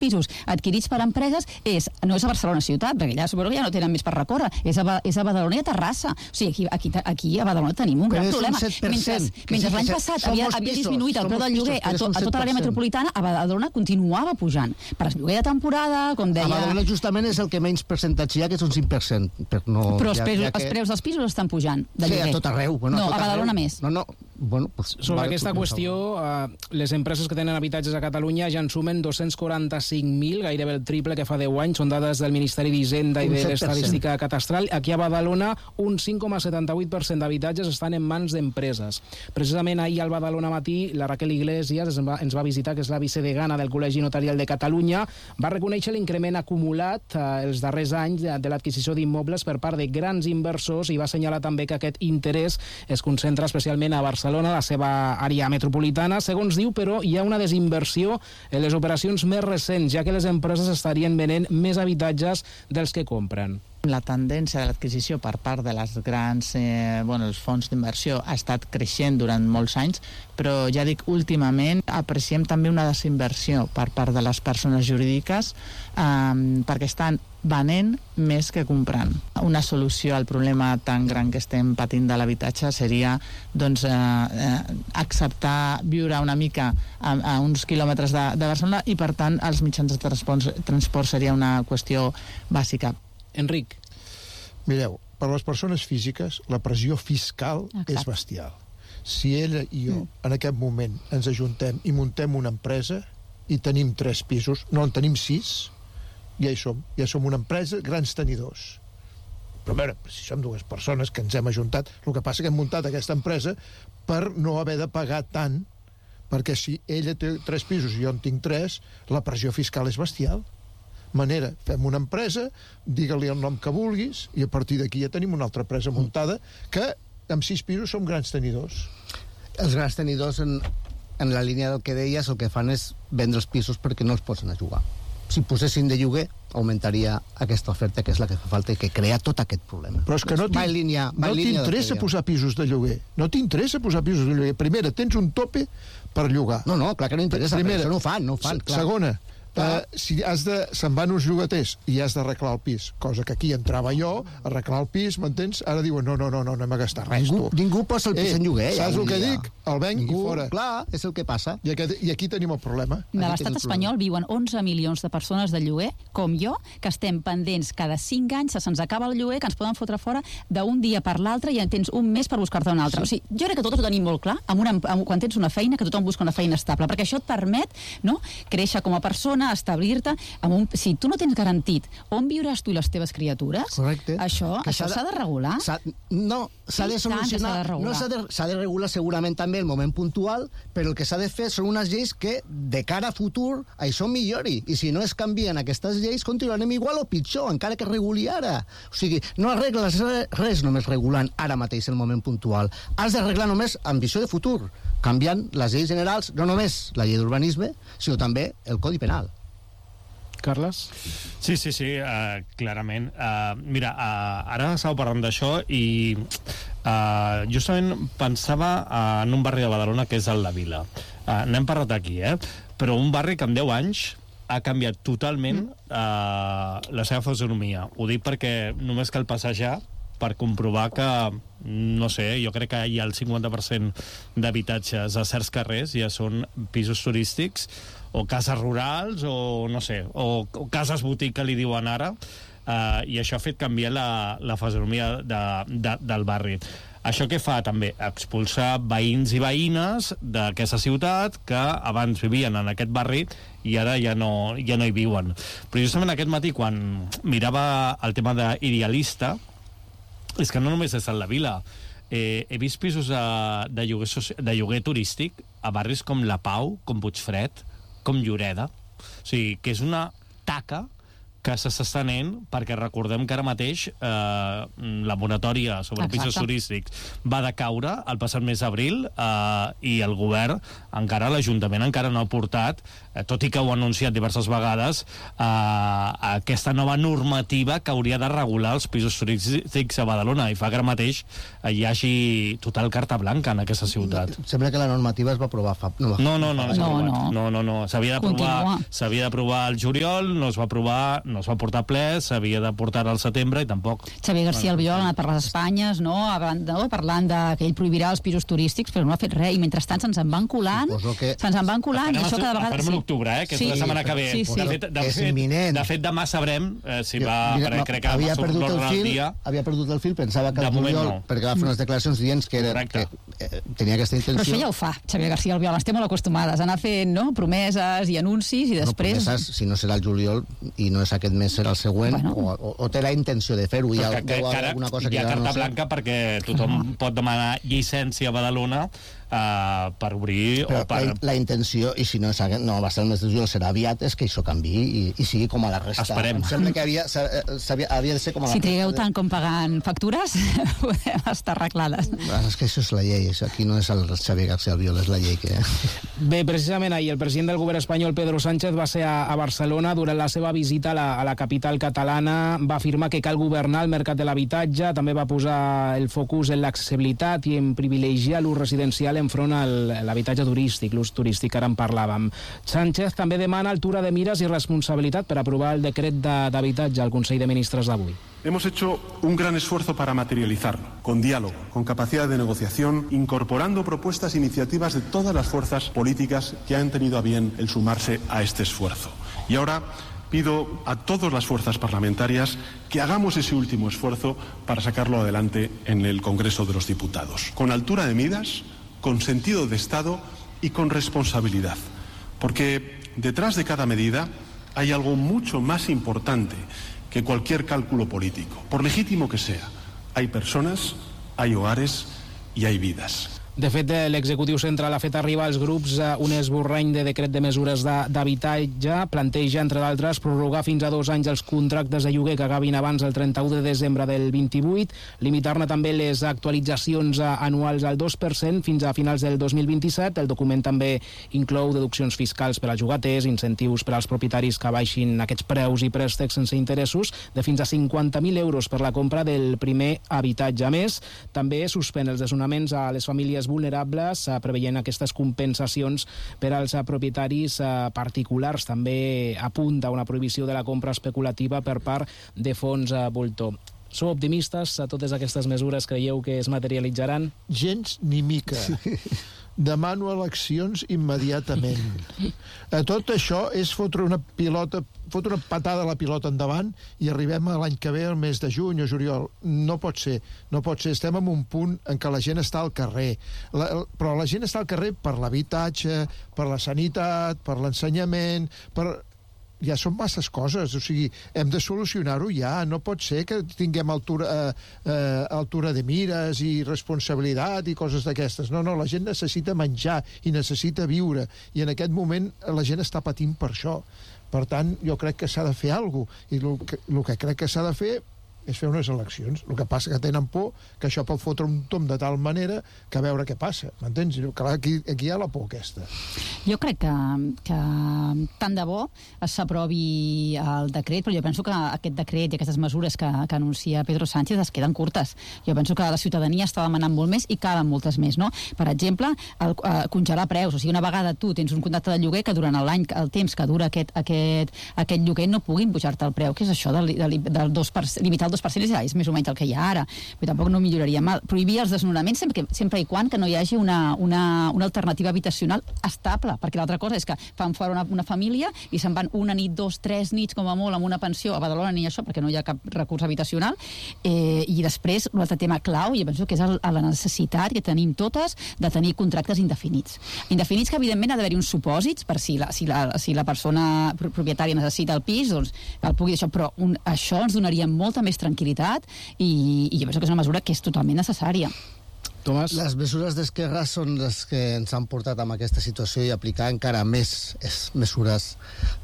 pisos adquirits per empreses no és a Barcelona ciutat, perquè allà suposo que ja no tenen més per recórrer, és a Badalona i a Terrassa. O sigui, aquí a Badalona tenim un gran problema. Mentre l'any passat havia disminuït el preu del lloguer a tota l'àrea metropolitana, a Badalona continuava pujant. Per el lloguer de temporada, com deia... A Badalona justament és el que menys percentatge hi ha, que és un 5%. Però els preus dels pisos estan pujant de lloguer. Sí, a tot arreu. No, a Badalona més. Sobre aquesta qüestió, les empreses que tenen habitatges a Catalunya ja en sumen 245.000, gairebé el triple que fa 10 anys, són dades del Ministeri d'Hisenda i de l'Estadística Catastral. Aquí a Badalona, un 5,78% d'habitatges estan en mans d'empreses. Precisament ahir al Badalona Matí, la Raquel Iglesias ens va visitar, que és la vicedegana del Col·legi Notarial de Catalunya, va reconèixer l'increment acumulat els darrers anys de l'adquisició d'immobles per part de grans inversors i va assenyalar també que aquest interès es concentra especialment a Barcelona, la seva àrea metropolitana. Segons diu, però, hi ha una desinversió en les operacions més recents, ja que les empreses estarien venent més habitatges dels que compren. La tendència de l'adquisició per part de les grans els fons d'inversió ha estat creixent durant molts anys, però ja dic, últimament apreciem també una desinversió per part de les persones jurídiques perquè estan venent més que comprant. Una solució al problema tan gran que estem patint de l'habitatge seria acceptar viure una mica a uns quilòmetres de Barcelona i, per tant, els mitjans de transport seria una qüestió bàsica. Enric. Mireu, per a les persones físiques la pressió fiscal és bestial. Si ella i jo en aquest moment ens ajuntem i muntem una empresa i tenim 3 pisos, no en tenim 6, ja som una empresa, grans tenidors. Però a veure, si som 2 persones que ens hem ajuntat, el que passa que hem muntat aquesta empresa per no haver de pagar tant, perquè si ella té 3 pisos i jo en tinc 3, la pressió fiscal és bestial. Manera, fem una empresa, digue-li el nom que vulguis i a partir d'aquí ja tenim una altra empresa muntada que amb 6 pisos som grans tenidors. Els grans tenidors en la línia del que deies el que fan és vendre els pisos perquè no els posen a jugar. Si posessin de lloguer augmentaria aquesta oferta que és la que fa falta i que crea tot aquest problema. Però és que no t'interessa posar pisos de lloguer. No t'interessa posar pisos de lloguer. Primera, tens un tope per llogar. No, clar que no interessa, primera, això no ho fan. Clar. Segona, si se'n van uns llogaters i has d'arreglar el pis, cosa que aquí entrava jo, arreglar el pis, m'entens? Ara diuen, no anem a gastar res, ningú posa el pis en lloguer. Saps el que dic? El venc i fora. Clar, és el que passa. I aquí tenim el problema. A l'estat espanyol viuen 11 milions de persones de lloguer, com jo, que estem pendents cada 5 anys, se'ns acaba el lloguer, que ens poden fotre fora d'un dia per l'altre i en tens un mes per buscar-te un altre. O sigui, jo crec que tot ho tenim molt clar, quan tens una feina, que tothom busca una feina estable, perquè això et permet créixer com a persona, establir-te si tu no tens garantit on viuràs tu i les teves criatures. Correcte. Això s'ha de regular. S'ha de solucionar. S'ha de regular segurament també el moment puntual, però el que s'ha de fer són unes lleis que de cara a futur això millori, i si no es canvien aquestes lleis continuarem igual o pitjor, encara que reguli ara. O sigui, no arregles res només regulant ara mateix el moment puntual. Has d'arreglar només amb visió de futur, canviant les lleis generals, no només la llei d'urbanisme, sinó també el Codi Penal. Carles? Sí, clarament. Mira, ara estava parlant d'això i justament pensava en un barri de Badalona que és el La Vila. N'hem parlat aquí, però un barri que en 10 anys ha canviat totalment la seva fisonomia. Ho dic perquè només cal passejar per comprovar que, no sé, jo crec que hi ha el 50% d'habitatges a certs carrers ja són pisos turístics o cases rurals o no sé, o cases botic que li diuen ara, i això ha fet canviar la fisonomia del barri. Això què fa també? Expulsar veïns i veïnes d'aquesta ciutat que abans vivien en aquest barri i ara ja no hi viuen. Però justament aquest matí, quan mirava el tema d'Idealista, és que no només és a la Vila, he vist pisos de lloguer turístic a barris com La Pau, com Puigfred, com Lloreda. O sigui, que és una taca que s'està estenent, perquè recordem que ara mateix la moratòria sobre pisos turístics va decaure el passat mes d'abril i el govern, l'Ajuntament encara no ha portat tot i que ho ha anunciat diverses vegades, aquesta nova normativa que hauria de regular els pisos turístics a Badalona, i fa que ara mateix hi hagi total carta blanca en aquesta ciutat. Sembla que la normativa es va aprovar fa... No. S'havia d'aprovar al juliol, no es va aprovar, no es va portar a ple, s'havia de portar al setembre i tampoc. Xavier García Albiol ha anat per les Espanyes, no? Parlant que ell prohibirà els pisos turístics, però no ha fet res, i mentrestant se'ns en van colant, i això cada vegada... Farem l'octubre, que és la setmana que ve. És imminent. De fet, demà sabrem si va... Crec que havia perdut el fil, pensava que el juliol, perquè va fer unes declaracions dient que tenia aquesta intenció. Però això ja ho fa, Xavier García Albiol, estem molt acostumades a anar fent promeses i anuncis, i després... Promeses, si no serà el juliol i no és aquest mes, serà el següent, o té la intenció de fer-ho. Hi ha carta blanca perquè tothom pot demanar llicència a Badalona per obrir... La intenció, i si no va ser el mes de juliol, serà aviat, és que això canviï i sigui com a la resta. Esperem. Em sembla que havia de ser com a la resta. Si trigueu tant com pagant factures, podem estar arreglades. És que això és la llei, aquí no és el Xavier García Albiol, és la llei que... Bé, precisament ahir el president del govern espanyol, Pedro Sánchez, va ser a Barcelona. Durant la seva visita a la capital catalana va afirmar que cal governar el mercat de l'habitatge, també va posar el focus en l'accessibilitat i en privilegiar l'ús residencial enfront a l'habitatge turístic, l'ús turístic, ara en parlàvem. Sánchez també demana altura de mires i responsabilitat per aprovar el decret d'habitatge al Consell de Ministres d'avui. Hemos hecho un gran esfuerzo para materializarlo, con diálogo, con capacidad de negociación, incorporando propuestas e iniciativas de todas las fuerzas políticas que han tenido a bien el sumarse a este esfuerzo. Y ahora pido a todas las fuerzas parlamentarias que hagamos ese último esfuerzo para sacarlo adelante en el Congreso de los Diputados, con altura de miras, con sentido de Estado y con responsabilidad, porque detrás de cada medida hay algo mucho más importante que cualquier cálculo político, por legítimo que sea. Hay personas, hay hogares y hay vidas. De fet, l'executiu central ha fet arribar als grups un esborrany de decret de mesures d'habitatge. Planteja, entre d'altres, prorrogar fins a 2 anys els contractes de lloguer que acabin abans del 31 de desembre del 28, limitar-ne també les actualitzacions anuals al 2% fins a finals del 2027. El document també inclou deduccions fiscals per als llogaters, incentius per als propietaris que baixin aquests preus i préstecs sense interessos de fins a 50.000 euros per la compra del primer habitatge. A més, també suspèn els desnonaments a les famílies vulnerables, preveient aquestes compensacions per als propietaris particulars. També apunta una prohibició de la compra especulativa per part de fons voltor. Sou optimistes? Totes aquestes mesures creieu que es materialitzaran? Gens ni mica. Demano eleccions immediatament. Tot això és fotre una patada a la pilota endavant i arribem a l'any que ve, al mes de juny o juliol. No pot ser. Estem en un punt en què la gent està al carrer. Però la gent està al carrer per l'habitatge, per la sanitat, per l'ensenyament, ja són masses coses, o sigui, hem de solucionar-ho ja, no pot ser que tinguem altura de mires i responsabilitat i coses d'aquestes. No, la gent necessita menjar i necessita viure, i en aquest moment la gent està patint per això. Per tant, jo crec que s'ha de fer alguna cosa, i el que crec que s'ha de fer és fer unes eleccions. El que passa que tenen por que això pot fotre un tom de tal manera que a veure què passa, m'entens? Clar, aquí hi ha la por aquesta. Jo crec que tant de bo s'aprovi el decret, però jo penso que aquest decret i aquestes mesures que anuncia Pedro Sánchez es queden curtes. Jo penso que la ciutadania està demanant molt més i calen moltes més, no? Per exemple, congelar preus, o sigui, una vegada tu tens un contracte de lloguer que durant l'any, el temps que dura aquest lloguer no puguin pujar-te el preu. Què és això del 2%, limitar el 2% és més o menys el que hi ha ara, però tampoc no milloraria mal. Prohibir els desnonaments sempre i quan que no hi hagi una alternativa habitacional estable, perquè l'altra cosa és que fan fora una família i se'n van una nit, 2, 3 nits com a molt amb una pensió. A Badalona ni això, perquè no hi ha cap recurs habitacional. I després, un altre tema clau, jo penso que és la necessitat que tenim totes de tenir contractes indefinits. Indefinits que, evidentment, ha d'haver-hi uns supòsits per si la persona propietària necessita el pis, doncs el pugui deixar, però això ens donaria molta més tranquil·litat i jo penso que és una mesura que és totalment necessària. Tomàs? Les mesures d'Esquerra són les que ens han portat a aquesta situació i aplicar encara més mesures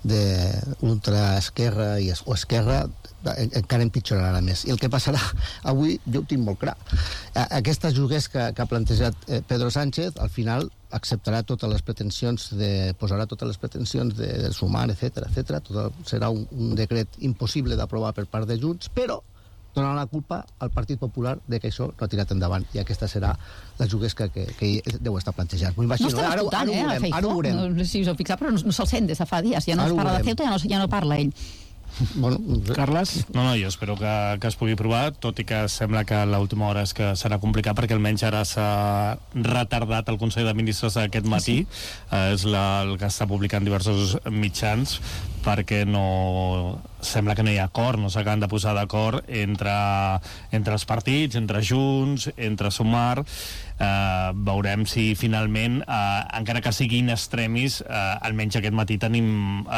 d'ultraesquerra o esquerra encara empitjorarà més. I el que passarà avui jo ho tinc molt clar. Aquestes lloguers que ha plantejat Pedro Sánchez al final acceptarà totes les pretensions, posarà totes les pretensions del sumar, etc. Serà un decret impossible d'aprovar per part de Junts, però donant la culpa al Partit Popular de que això no ha tirat endavant, i aquesta serà la juguesca que deu estar plantejant. No estem escoltant, ara ho veurem. No sé si us heu fixat, però no se'l sent des de fa dies. Ja no es parla de Ceuta, ja no parla ell. Bueno, Carles? No, jo espero que es pugui provar, tot i que sembla que l'última hora és que serà complicat, perquè almenys ara s'ha retardat el Consell de Ministres aquest matí, és el que està publicant diversos mitjans, perquè sembla que no hi ha acord, no s'acaben de posar d'acord entre els partits, entre Junts, entre Sumar. Veurem si finalment, encara que siguin extremis, almenys aquest matí tenim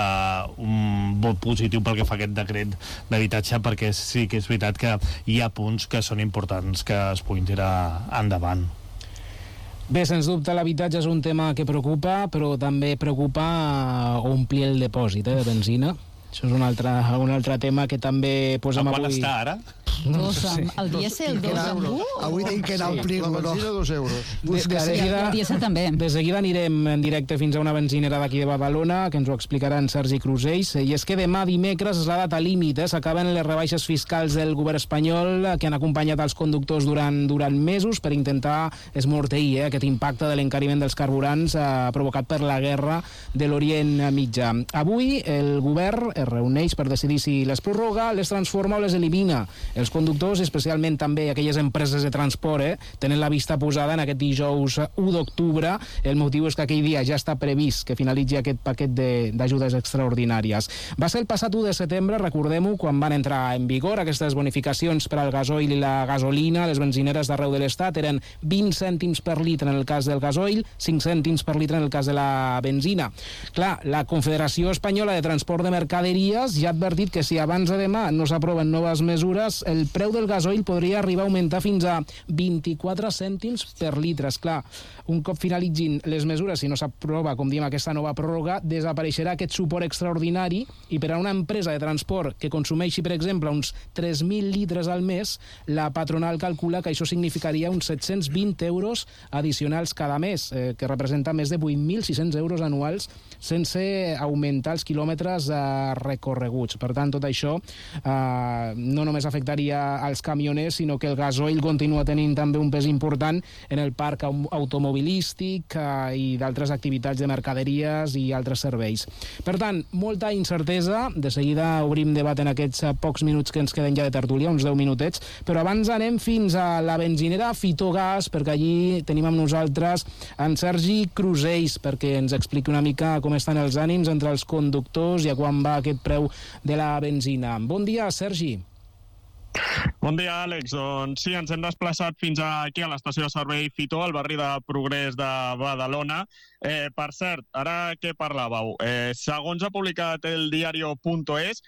un vot positiu pel que fa a aquest decret d'habitatge, perquè sí que és veritat que hi ha punts que són importants que es puguin tirar endavant. Bé, sens dubte l'habitatge és un tema que preocupa, però també preocupa omplir el dipòsit de benzina. Això és un altre tema que també posem avui. Quan està ara? El dièsel, 2 amb 1? Avui tenim que anar a omplir-lo. La benzina, 2 euros. El dièsel també. De seguida anirem en directe fins a una benzinera d'aquí de Badalona, que ens ho explicarà en Sergi Crusells. I és que demà, dimecres, és la data límit. S'acaben les rebaixes fiscals del govern espanyol, que han acompanyat els conductors durant mesos per intentar esmorteir aquest impacte de l'encariment dels carburants provocat per la guerra de l'Orient Mitjà. Avui el govern es reuneix per decidir si les prorroga, les transforma o les elimina. Els conductors, especialment també aquelles empreses de transport, tenen la vista posada en aquest dijous 1 d'octubre. El motiu és que aquell dia ja està previst que finalitzi aquest paquet d'ajudes extraordinàries. Va ser el passat 1 de setembre, recordem-ho, quan van entrar en vigor aquestes bonificacions per al gasoil i la gasolina. Les benzineres d'arreu de l'Estat eren 20 cèntims per litre en el cas del gasoil, 5 cèntims per litre en el cas de la benzina. Clar, la Confederació Espanyola de Transport de Mercaderies ja ha advertit que si abans de demà no s'aproven noves mesures, el preu del gasoil podria arribar a augmentar fins a 24 cèntims per litre. Esclar, un cop finalitzin les mesures, si no s'aprova, com diem, aquesta nova pròrroga, desapareixerà aquest suport extraordinari, i per a una empresa de transport que consumeixi, per exemple, uns 3.000 litres al mes, la patronal calcula que això significaria uns 720 euros addicionals cada mes, que representa més de 8.600 euros anuals, sense augmentar els quilòmetres recorreguts. Per tant, tot això no només afectaria als camioners, sinó que el gasoil continua tenint també un pes important en el parc automobilístic i d'altres activitats de mercaderies i altres serveis. Per tant, molta incertesa. De seguida obrim debat en aquests pocs minuts que ens queden ja de tertúlia, uns 10 minutets, però abans anem fins a la benzinera Fitogas, perquè allí tenim amb nosaltres en Sergi Crusells, perquè ens expliqui una mica com estan els ànims entre els conductors i a quan va aquest preu de la benzina. Bon dia, Sergi. Bon dia, Àlex. Doncs sí, ens hem desplaçat fins aquí a l'estació de servei Fito, al barri de Progrés de Badalona. Per cert, ara que parlàveu, segons ha publicat el diario.es,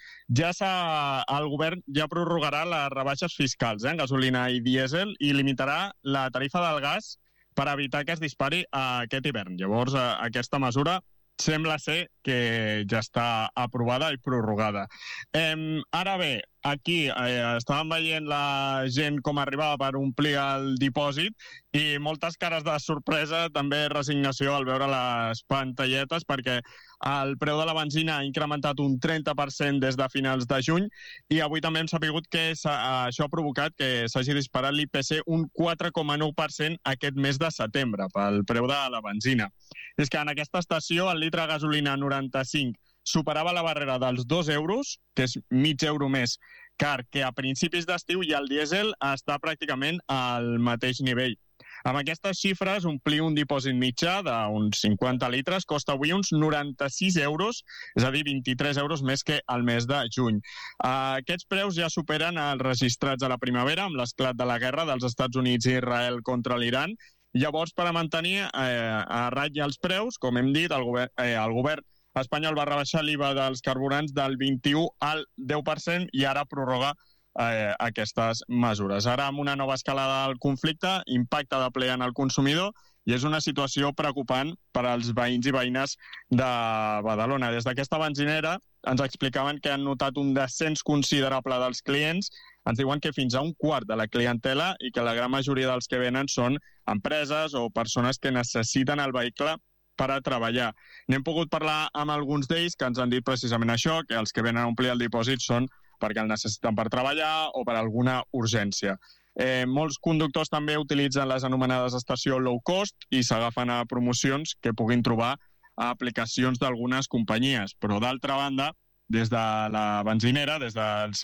el govern ja prorrogarà les rebaixes fiscals en gasolina i dièsel i limitarà la tarifa del gas per evitar que es dispari aquest hivern. Llavors, aquesta mesura sembla ser que ja està aprovada i prorrogada. Ara bé, aquí estàvem veient la gent com arribava per omplir el dipòsit i moltes cares de sorpresa, també resignació al veure les pantalletes, perquè el preu de la benzina ha incrementat un 30% des de finals de juny i avui també hem sabut que això ha provocat que s'hagi disparat l'IPC un 4,9% aquest mes de setembre pel preu de la benzina. És que en aquesta estació el litre de gasolina 95 superava la barrera dels 2 euros, que és mig euro més car que a principis d'estiu, i el dièsel està pràcticament al mateix nivell. Amb aquestes xifres, omplir un dipòsit mitjà d'uns 50 litres costa avui uns 96 euros, és a dir, 23 euros més que al mes de juny. Aquests preus ja superen els registrats a la primavera amb l'esclat de la guerra dels Estats Units i Israel contra l'Iran. Llavors, per a mantenir a ratlla els preus, com hem dit, el govern espanyol va rebaixar l'IVA dels carburants del 21 al 10% i ara prorroga aquestes mesures. Ara, amb una nova escalada del conflicte, impacta de ple en el consumidor i és una situació preocupant per als veïns i veïnes de Badalona. Des d'aquesta benzinera ens explicaven que han notat un descens considerable dels clients ens diuen que fins a un quart de la clientela i que la gran majoria dels que venen són empreses o persones que necessiten el vehicle per a treballar. N'hem pogut parlar amb alguns d'ells que ens han dit precisament això, que els que venen a omplir el dipòsit són perquè el necessiten per treballar o per alguna urgència. Molts conductors també utilitzen les anomenades estació low cost i s'agafen a promocions que puguin trobar a aplicacions d'algunes companyies. Però, d'altra banda, des de la benzinera, des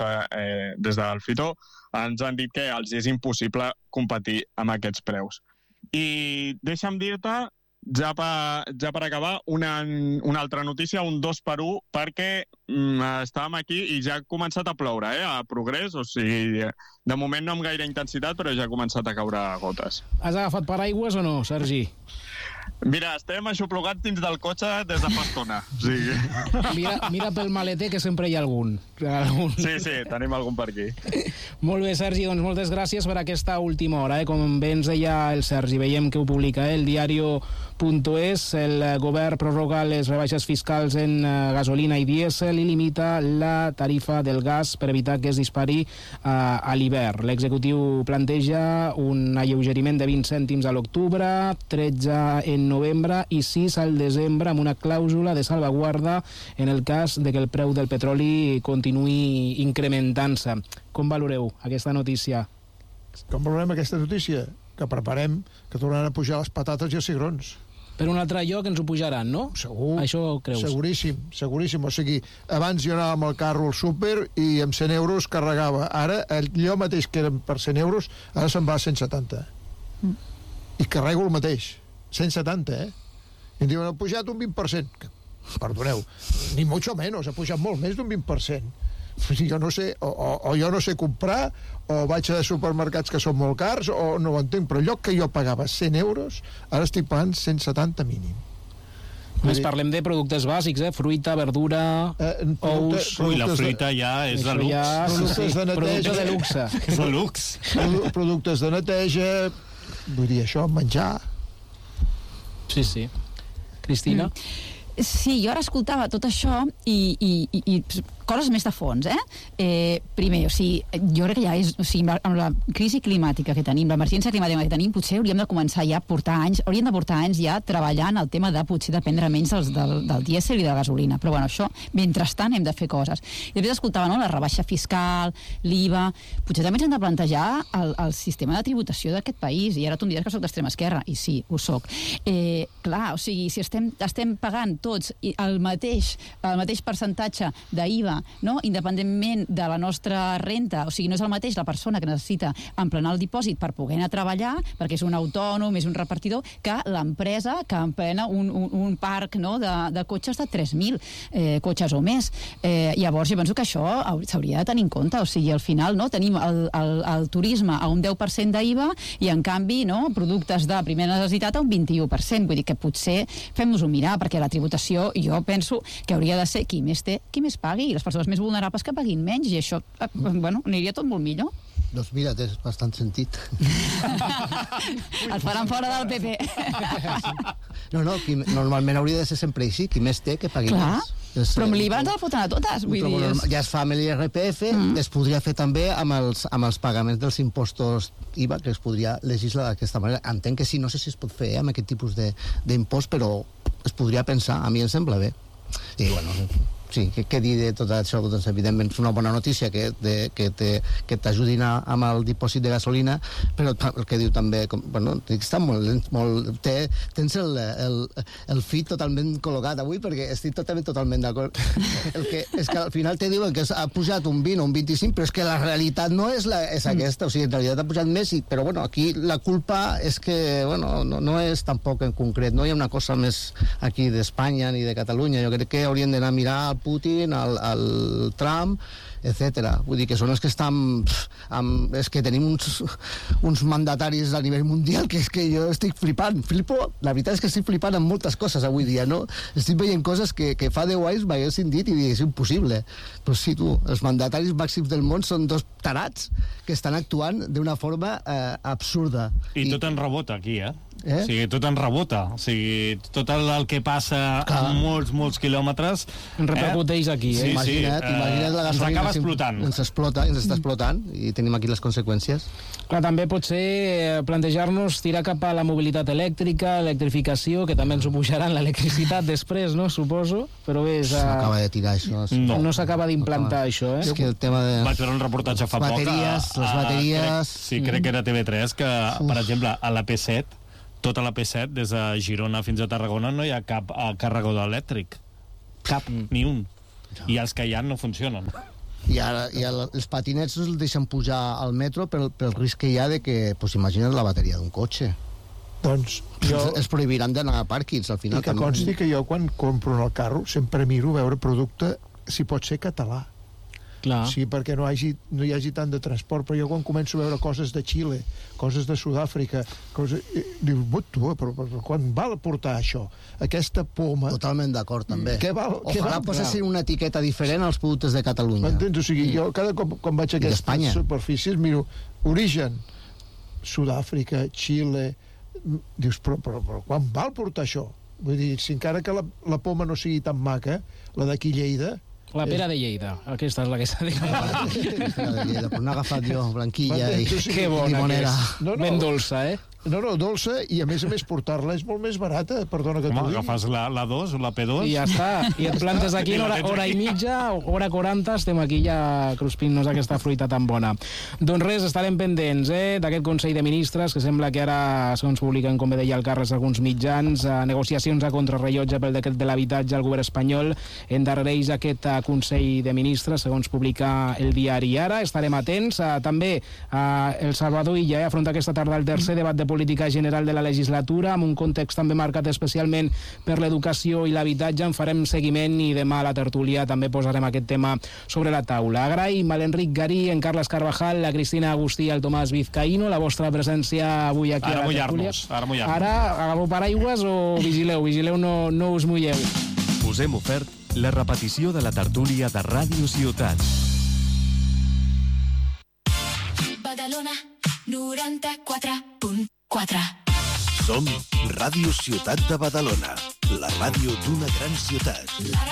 del Fitó, ens han dit que els és impossible competir amb aquests preus. I deixa'm dir-te, ja per acabar, una altra notícia, un 2x1, perquè estàvem aquí i ja ha començat a ploure, a Progrés, o sigui, de moment no amb gaire intensitat, però ja ha començat a caure gotes. Has agafat paraigües o no, Sergi? Mira, estem aixoplugats dins del cotxe des de fa estona. Sí. Mira pel maleter, que sempre hi ha algun. Sí, tenim algun per aquí. Molt bé, Sergi, doncs moltes gràcies per aquesta última hora. Com bé ens deia el Sergi, veiem que ho publica el diario.es. El govern prorroga les rebaixes fiscals en gasolina i dièsel i limita la tarifa del gas per evitar que es dispari a l'hivern. L'executiu planteja un alleugeriment de 20 cèntims a l'octubre, 13 en novembre i 6 al desembre, amb una clàusula de salvaguarda en el cas de que el preu del petroli continuï incrementant-se. Com valoreu aquesta notícia? Com valorem aquesta notícia? Que preparem que tornaran a pujar les patates i els cigrons. Per un altre lloc ens ho pujaran, no? Segur. Això creus? Seguríssim. O sigui, abans jo anava amb el carro al súper i amb 100 euros carregava. Ara, allò mateix que eren per 100 euros, ara se'n va a 170. I carrego el mateix. 170, I em diuen, ha pujat un 20%. Perdoneu, ni mucho menos, ha pujat molt més d'un 20%. Jo no sé, o jo no sé comprar, o vaig a supermercats que són molt cars, o no ho entenc, però allò que jo pagava 100 euros, ara estic pagant 170 mínim. Més parlem de productes bàsics, fruita, verdura, ous... La fruita ja és de luxe. Producte de luxe. És de luxe. Productes de neteja, vull dir, això, menjar... Sí. Cristina? Sí, jo ara escoltava tot això i coses més de fons, primer, o sigui, jo crec que ja és, o sigui, amb la crisi climàtica que tenim, l'emergència climàtica que tenim, potser hauríem de començar ja a portar anys ja treballant el tema de potser dependre menys del dièsel i de la gasolina. Però bueno, això, mentrestant hem de fer coses. I després escoltava, no?, la rebaixa fiscal, l'IVA... Potser també ens hem de plantejar el sistema de tributació d'aquest país, i ara tu em diràs que soc d'extrema esquerra, i sí, ho soc. Clar, o sigui, si estem pagant tots el mateix percentatge d'IVA, no?, independentment de la nostra renta, o sigui, no és el mateix la persona que necessita emplenar el dipòsit per poder anar a treballar, perquè és un autònom, és un repartidor, que l'empresa que emplena un parc, no?, de cotxes de 3.000 cotxes o més. Llavors, jo penso que això s'hauria de tenir en compte, o sigui, al final, no?, tenim el turisme a un 10% d'IVA i, en canvi, no?, productes de primera necessitat a un 21%. Vull dir que potser fem-nos-ho mirar, perquè la tributació, jo penso que hauria de ser qui més té, qui més pagui, i les persones més vulnerables que paguin menys, i això, bueno, aniria tot molt millor. Doncs mira, té bastant sentit. Et faran fora del PP. No, normalment hauria de ser sempre així, qui més té, que pagui més. Però amb l'IVA ens el foten a totes, vull dir... Ja es fa amb l'IRPF, es podria fer també amb els pagaments dels impostos IVA, que es podria legislar d'aquesta manera. Entenc que sí, no sé si es pot fer amb aquest tipus d'impost, però es podria pensar, a mi em sembla bé. I bueno... Sí, què dir de tot això? Doncs, evidentment, és una bona notícia que t'ajudin amb el dipòsit de gasolina, però el que diu també, bueno, està tens el fit totalment col·locat avui, perquè estic totalment d'acord. És que al final te diuen que ha pujat un 20 o un 25, però és que la realitat no és aquesta, o sigui, en realitat ha pujat més, però bueno, aquí la culpa és que, bueno, no és tampoc en concret, no hi ha una cosa més aquí d'Espanya ni de Catalunya, jo crec que haurien d'anar a mirar Putin, al Trump, etc. Vull dir que són els que estan... És que tenim uns mandataris a nivell mundial que és que jo estic flipo. La veritat és que estic flipant amb moltes coses avui dia, no? Estic veient coses que fa 10 anys m'haguessin dit i és impossible. Però sí, els mandataris màxims del món són dos tarats que estan actuant d'una forma absurda. I tot en rebot aquí, O sigui, tot en rebota. O sigui, tot el que passa a molts quilòmetres... En repercuteix aquí, Sí, imagina't la gasolina... Ens acaba explotant. Ens està explotant, i tenim aquí les conseqüències. Clar, també pot ser plantejar-nos tirar cap a la mobilitat elèctrica, electrificació, que també ens ho pujaran l'electricitat després, no? Suposo, però bé... S'acaba de tirar això. No s'acaba d'implantar això, És que el tema de... Vaig veure un reportatge fa poc... Les bateries... Crec que era TV3, que, per exemple, a la P7, tota la P7, des de Girona fins a Tarragona, no hi ha cap carregador elèctric. Cap, ni un. I els que hi ha no funcionen. I ara els patinets els deixen pujar al metro pel risc que hi ha de que, imagina't la bateria d'un cotxe. Doncs els prohibiran d'anar a pàrquings, al final. I que consti que jo, quan compro en el carro, sempre miro veure producte, si pot ser català. Clar. Sí, perquè no hi hagi tant de transport, però jo quan començo a veure coses de Xile, coses de Sud-àfrica, dius, però quan val portar això? Aquesta poma... Totalment d'acord, també. Què val? Ojalà posessin una etiqueta diferent als productes de Catalunya. M'entens? O sigui, jo cada cop quan vaig a aquestes superfícies miro origen, Sud-àfrica, Xile... Dius, però quan val portar això? Vull dir, si encara que la poma no sigui tan maca, la d'aquí Lleida... La pera de Lleida, aquesta és la que s'ha dit. La pera de Lleida, però n'he agafat jo, blanquilla i limonera. Ben dolça, eh? No, dolça, i a més portar-la és molt més barata, perdona que t'ho digui. Agafes la 2 o la P2... I ja està, i et plantes aquí hora i mitja, hora 40, estem aquí ja cruspint-nos aquesta fruita tan bona. Doncs res, estarem pendents d'aquest Consell de Ministres, que sembla que ara, segons publiquen, com bé deia el Carles, alguns mitjans, negociacions a contrarrellotge pel decret de l'habitatge, el govern espanyol endarrereix aquest Consell de Ministres, segons publica el diari Ara. Estarem atents. També El Salvador Illa afronta aquesta tarda el tercer debat de política general de la legislatura, amb un context també marcat especialment per l'educació i l'habitatge. En farem seguiment i demà a la tertúlia també posarem aquest tema sobre la taula. Agraïm a l'Enric Garí, en Carles Carvajal, la Cristina Agustí i el Tomàs Vizcaíno la vostra presència avui aquí a la tertúlia. Ara agafeu paraigües o vigileu, no us mulleu. Us hem ofert la repetició de la tertúlia de Ràdio Ciutat. Badalona 94.4. Som Ràdio Ciutat de Badalona, la ràdio d'una gran ciutat.